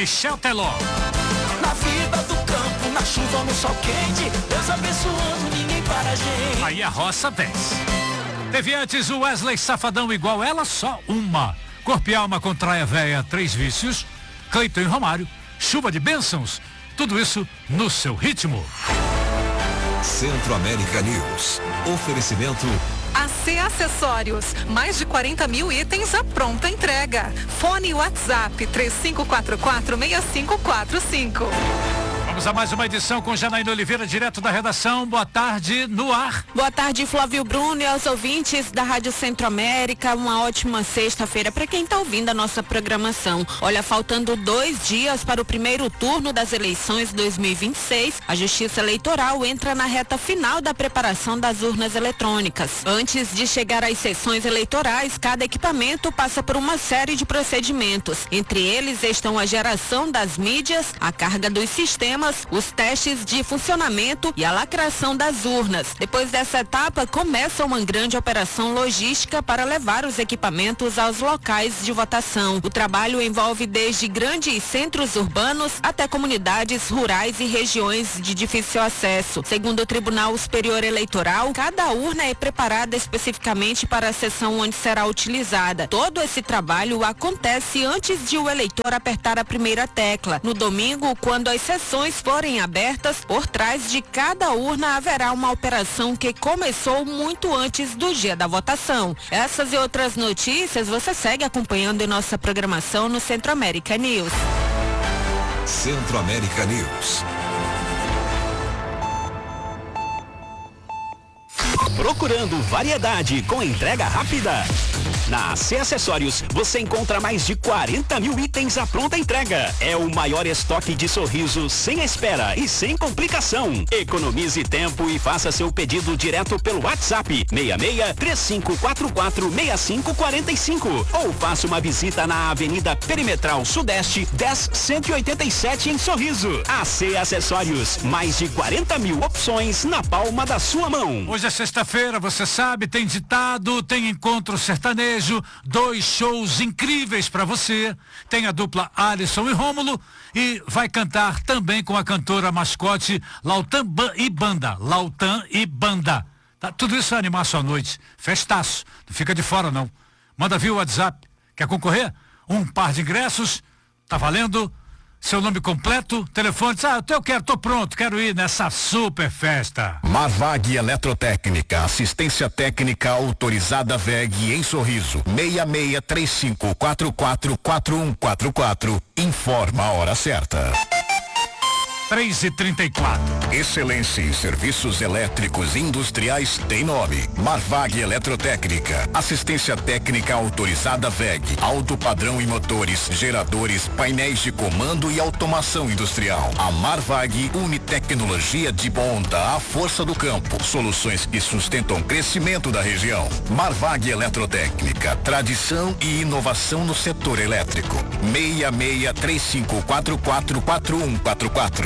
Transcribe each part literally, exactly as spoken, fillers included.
Michel Teló. Na vida do campo, na chuva ou no sol quente, Deus abençoando, ninguém para a gente. Aí a roça vence. Teve antes o Wesley Safadão igual ela, só uma. Corpo e Alma com Traia Véia, Três Vícios. Cleiton e Romário, Chuva de Bênçãos. Tudo isso no seu ritmo. Centro-América News. Oferecimento A C Acessórios, mais de quarenta mil itens à pronta entrega. Fone e WhatsApp três cinco quatro quatro, seis cinco quatro cinco. Vamos a mais uma edição com Janaína Oliveira, direto da redação. Boa tarde, no ar. Boa tarde, Flávio Bruno e aos ouvintes da Rádio Centro-América. Uma ótima sexta-feira para quem está ouvindo a nossa programação. Olha, faltando dois dias para o primeiro turno das eleições dois mil e vinte e seis, a Justiça Eleitoral entra na reta final da preparação das urnas eletrônicas. Antes de chegar às sessões eleitorais, cada equipamento passa por uma série de procedimentos. Entre eles estão a geração das mídias, a carga dos sistemas, os testes de funcionamento e a lacração das urnas. Depois dessa etapa, começa uma grande operação logística para levar os equipamentos aos locais de votação. O trabalho envolve desde grandes centros urbanos até comunidades rurais e regiões de difícil acesso. Segundo o Tribunal Superior Eleitoral, cada urna é preparada especificamente para a sessão onde será utilizada. Todo esse trabalho acontece antes de o eleitor apertar a primeira tecla. No domingo, quando as sessões forem abertas, por trás de cada urna haverá uma operação que começou muito antes do dia da votação. Essas e outras notícias você segue acompanhando em nossa programação no Centro-América News. Centro-América News. Procurando variedade com entrega rápida? Na A C Acessórios, você encontra mais de quarenta mil itens à pronta entrega. É o maior estoque de sorriso sem espera e sem complicação. Economize tempo e faça seu pedido direto pelo WhatsApp seis seis, três cinco quatro quatro, seis cinco quatro cinco ou faça uma visita na Avenida Perimetral Sudeste, dez cento e oitenta e sete em Sorriso. A C Acessórios, mais de quarenta mil opções na palma da sua mão. Hoje é sexta-feira, você sabe, tem ditado, tem encontro sertanejo, dois shows incríveis para você. Tem a dupla Alisson e Rômulo e vai cantar também com a cantora mascote Lautan e Banda. Lautan e Banda. Tá, tudo isso é animar sua noite. Festaço. Não fica de fora, não. Manda via o WhatsApp. Quer concorrer? Um par de ingressos. Tá valendo? Seu nome completo, telefone, ah, eu quero, tô pronto, quero ir nessa super festa. Marvag Eletrotécnica, assistência técnica autorizada V E G em Sorriso, seis seis três cinco quatro quatro quatro um quatro quatro, informa a hora certa. três e trinta e quatro. Excelência em serviços elétricos industriais tem nome. Marvag Eletrotécnica. Assistência técnica autorizada V E G. Alto padrão em motores, geradores, painéis de comando e automação industrial. A Marvag une tecnologia de ponta à força do campo. Soluções que sustentam o crescimento da região. Marvag Eletrotécnica. Tradição e inovação no setor elétrico. seis seis três cinco quatro quatro quatro um quatro quatro.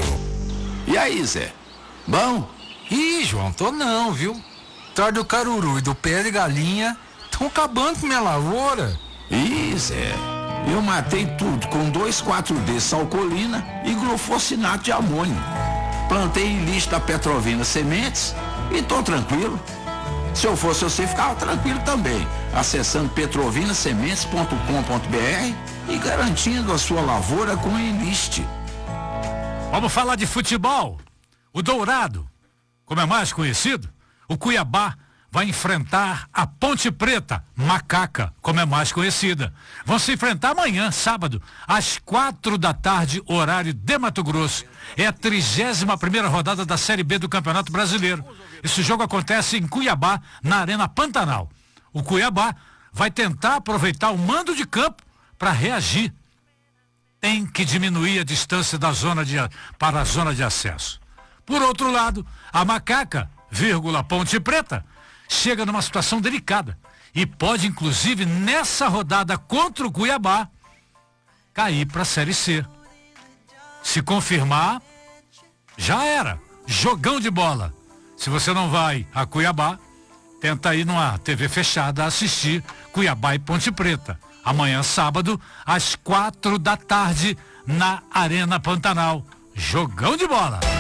E aí, Zé? Bom? Ih, João, tô não, viu? Atrás do caruru e do pé de galinha estão acabando com minha lavoura. Ih, Zé, eu matei tudo com dois quatro D Salcolina e glufosinato de amônio. Plantei em lixo da Petrovina Sementes e tô tranquilo. Se eu fosse você, ficava tranquilo também, acessando petrovina sementes ponto com ponto b r e garantindo a sua lavoura com Enlist. Vamos falar de futebol. O Dourado, como é mais conhecido, o Cuiabá vai enfrentar a Ponte Preta, Macaca, como é mais conhecida. Vão se enfrentar amanhã, sábado, às quatro da tarde, horário de Mato Grosso. É a trigésima primeira rodada da Série B do Campeonato Brasileiro. Esse jogo acontece em Cuiabá, na Arena Pantanal. O Cuiabá vai tentar aproveitar o mando de campo para reagir. Tem que diminuir a distância da zona de, para a zona de acesso. Por outro lado, a Macaca, vírgula, Ponte Preta, chega numa situação delicada e pode, inclusive, nessa rodada contra o Cuiabá, cair para a Série C. Se confirmar, já era. Jogão de bola. Se você não vai a Cuiabá, tenta ir numa T V fechada assistir Cuiabá e Ponte Preta. Amanhã, sábado, às quatro da tarde, na Arena Pantanal. Jogão de bola!